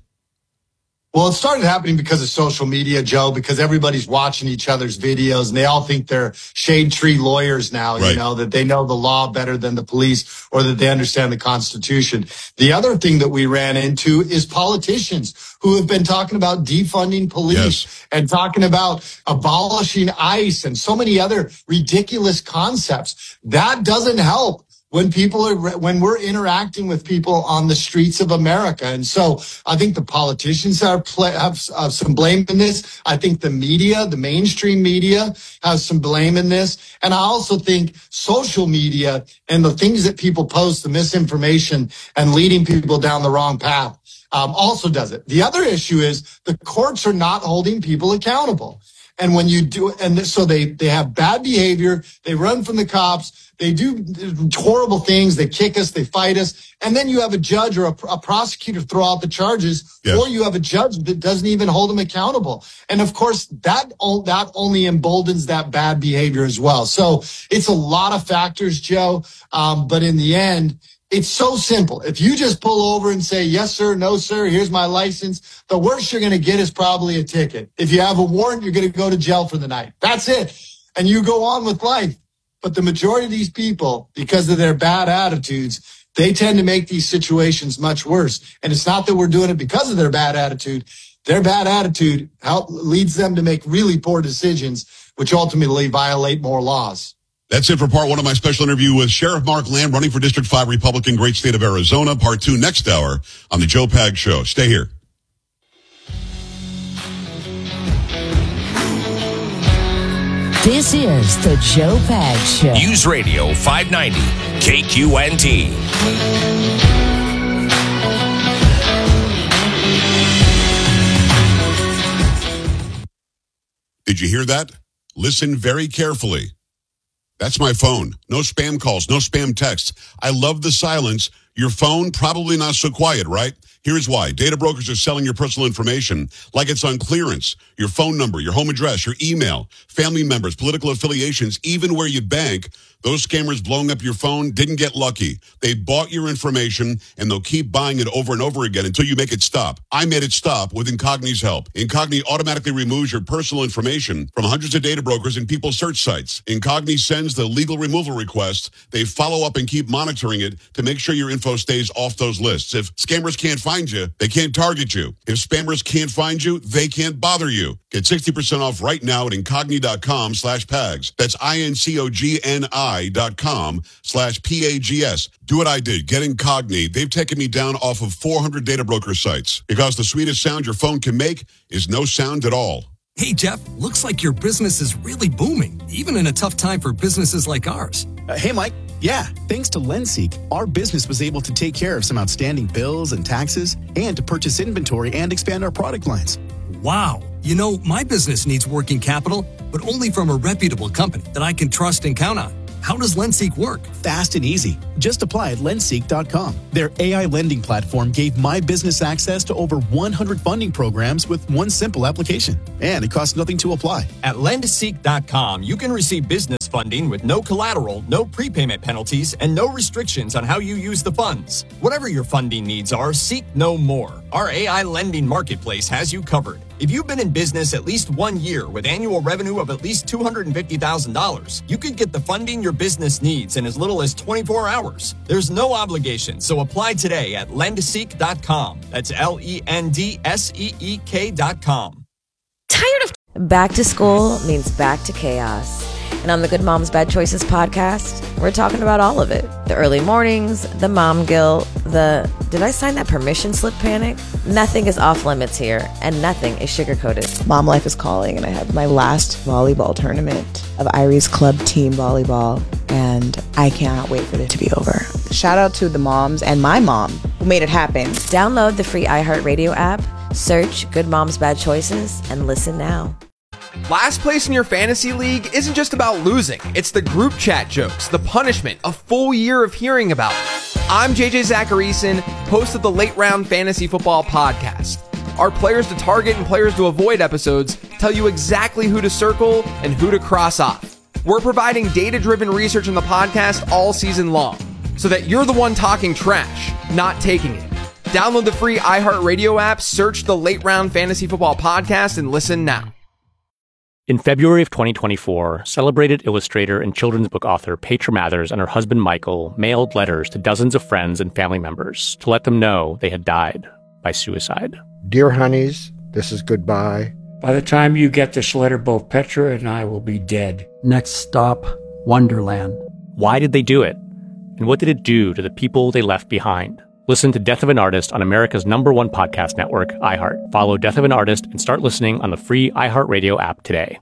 Well, it started happening because of social media, Joe, because everybody's watching each other's videos and they all think they're shade tree lawyers now, right. You know, that they know the law better than the police or that they understand the Constitution. The other thing that we ran into is politicians who have been talking about defunding police yes. and talking about abolishing ICE and so many other ridiculous concepts. That doesn't help when people are, when we're interacting with people on the streets of America. And so I think the politicians are play, have uh, some blame in this. I think the media, the mainstream media has some blame in this. And I also think social media and the things that people post, the misinformation and leading people down the wrong path, um, also does it. The other issue is the courts are not holding people accountable. And when you do, and so they, they have bad behavior, they run from the cops, they do horrible things, they kick us, they fight us, and then you have a judge or a, a prosecutor throw out the charges, yes. or you have a judge that doesn't even hold them accountable. And of course, that, that only emboldens that bad behavior as well. So it's a lot of factors, Joe, um, but in the end, it's so simple. If you just pull over and say, yes, sir, no, sir, here's my license, the worst you're going to get is probably a ticket. If you have a warrant, you're going to go to jail for the night. That's it. And you go on with life. But the majority of these people, because of their bad attitudes, they tend to make these situations much worse. And it's not that we're doing it because of their bad attitude. Their bad attitude help, leads them to make really poor decisions, which ultimately violate more laws. That's it for part one of my special interview with Sheriff Mark Lamb, running for District five Republican, great state of Arizona. Part two next hour on the Joe Pags Show. Stay here. This is the Joe Pags Show. News Radio five ninety, K Q N T. Did you hear that? Listen very carefully. That's my phone. No spam calls, no spam texts. I love the silence. Your phone, probably not so quiet, right? Here's why. Data brokers are selling your personal information like it's on clearance. Your phone number, your home address, your email, family members, political affiliations, even where you bank. Those scammers blowing up your phone didn't get lucky. They bought your information, and they'll keep buying it over and over again until you make it stop. I made it stop with Incogni's help. Incogni automatically removes your personal information from hundreds of data brokers and people search sites. Incogni sends the legal removal request. They follow up and keep monitoring it to make sure your info stays off those lists. If scammers can't find you, they can't target you. If spammers can't find you, they can't bother you. Get sixty percent off right now at incogni.com slash pags. That's I-N-C-O-G-N-I dot com slash P-A-G-S. Do what I did. Get Incogni. They've taken me down off of four hundred data broker sites because the sweetest sound your phone can make is no sound at all. Hey, Jeff, looks like your business is really booming, even in a tough time for businesses like ours. Uh, hey, Mike. Yeah, thanks to LendSeek, our business was able to take care of some outstanding bills and taxes and to purchase inventory and expand our product lines. Wow. You know, my business needs working capital, but only from a reputable company that I can trust and count on. How does LendSeek work? Fast and easy. Just apply at lendseek dot com. Their A I lending platform gave my business access to over one hundred funding programs with one simple application. And it costs nothing to apply. At lendseek dot com, you can receive business funding with no collateral, no prepayment penalties, and no restrictions on how you use the funds. Whatever your funding needs are, seek no more. Our A I lending marketplace has you covered. If you've been in business at least one year with annual revenue of at least two hundred fifty thousand dollars, you could get the funding your business needs in as little as twenty-four hours. There's no obligation, so apply today at lendseek dot com. That's L E N D S E E K dot com. Tired of back to school means back to chaos. And on the Good Moms Bad Choices podcast, we're talking about all of it. The early mornings, the mom guilt, the did I sign that permission slip panic? Nothing is off limits here, and nothing is sugar-coated. Mom life is calling, and I have my last volleyball tournament of Iris Club Team Volleyball, and I cannot wait for it to be over. Shout out to the moms and my mom who made it happen. Download the free iHeartRadio app, search Good Moms Bad Choices, and listen now. Last place in your fantasy league isn't just about losing. It's the group chat jokes, the punishment, a full year of hearing about it. I'm J J Zacharyson, host of the Late Round Fantasy Football Podcast. Our players to target and players to avoid episodes tell you exactly who to circle and who to cross off. We're providing data-driven research in the podcast all season long, so that you're the one talking trash, not taking it. Download the free iHeartRadio app, search the Late Round Fantasy Football Podcast, and listen now. In February of twenty twenty-four, celebrated illustrator and children's book author Petra Mathers and her husband Michael mailed letters to dozens of friends and family members to let them know they had died by suicide. Dear honeys, this is goodbye. By the time you get this letter, both Petra and I will be dead. Next stop, Wonderland. Why did they do it? And what did it do to the people they left behind? Listen to Death of an Artist on America's number one podcast network, iHeart. Follow Death of an Artist and start listening on the free iHeartRadio app today.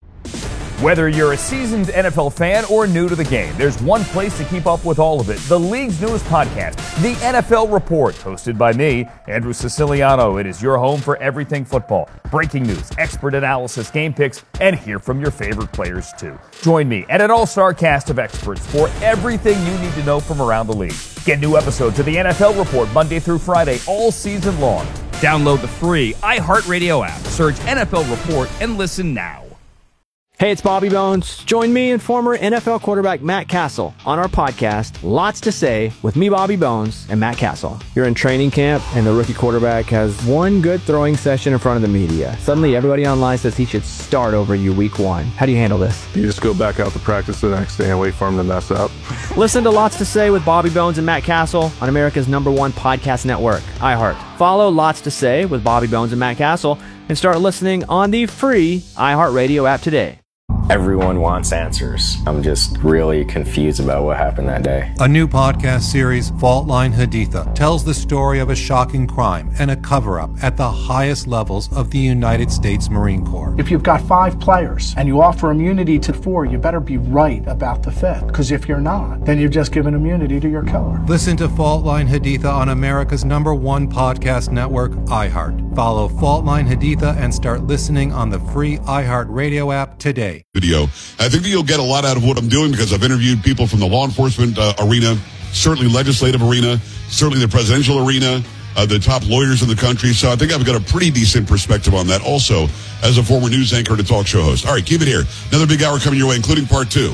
Whether you're a seasoned N F L fan or new to the game, there's one place to keep up with all of it. The league's newest podcast, The N F L Report, hosted by me, Andrew Siciliano. It is your home for everything football. Breaking news, expert analysis, game picks, and hear from your favorite players too. Join me and an all-star cast of experts for everything you need to know from around the league. Get new episodes of The N F L Report Monday through Friday all season long. Download the free iHeartRadio app, search N F L Report, and listen now. Hey, it's Bobby Bones. Join me and former N F L quarterback Matt Castle on our podcast, Lots to Say, with me, Bobby Bones, and Matt Castle. You're in training camp, and the rookie quarterback has one good throwing session in front of the media. Suddenly, everybody online says he should start over you week one. How do you handle this? You just go back out to practice the next day and wait for him to mess up. Listen to Lots to Say with Bobby Bones and Matt Castle on America's number one podcast network, iHeart. Follow Lots to Say with Bobby Bones and Matt Castle and start listening on the free iHeartRadio app today. Everyone wants answers. I'm just really confused about what happened that day. A new podcast series, Fault Line Haditha, tells the story of a shocking crime and a cover-up at the highest levels of the United States Marine Corps. If you've got five players and you offer immunity to four, you better be right about the fifth. Because if you're not, then you've just given immunity to your killer. Listen to Fault Line Haditha on America's number one podcast network, iHeart. Follow Fault Line Haditha and start listening on the free iHeartRadio app today. Video. I think that you'll get a lot out of what I'm doing because I've interviewed people from the law enforcement uh, arena, certainly legislative arena, certainly the presidential arena, uh, the top lawyers in the country. So I think I've got a pretty decent perspective on that also as a former news anchor and a talk show host. All right, keep it here. Another big hour coming your way, including part two.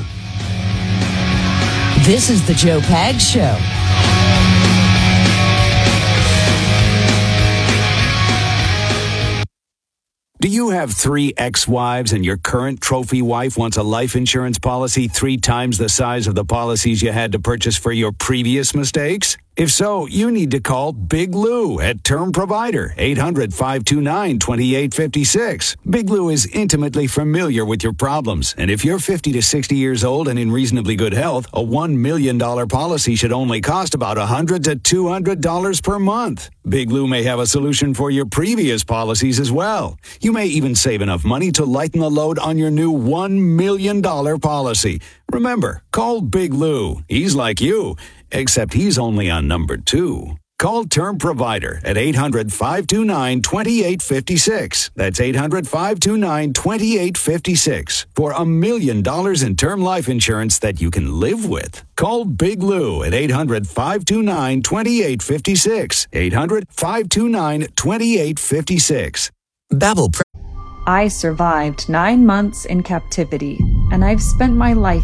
This is the Joe Pags Show. Do you have three ex-wives and your current trophy wife wants a life insurance policy three times the size of the policies you had to purchase for your previous mistakes? If so, you need to call Big Lou at Term Provider, eight hundred, five two nine, two eight five six. Big Lou is intimately familiar with your problems, and if you're fifty to sixty years old and in reasonably good health, a one million dollars policy should only cost about one hundred to two hundred dollars per month. Big Lou may have a solution for your previous policies as well. You may even save enough money to lighten the load on your new one million dollars policy. Remember, call Big Lou. He's like you, except he's only on number two. Call Term Provider at eight hundred, five two nine, two eight five six. That's eight hundred, five two nine, two eight five six for a million dollars in term life insurance that you can live with. Call Big Lou at eight hundred, five two nine, two eight five six. eight hundred, five two nine, two eight five six. Babbel. I survived nine months in captivity, and I've spent my life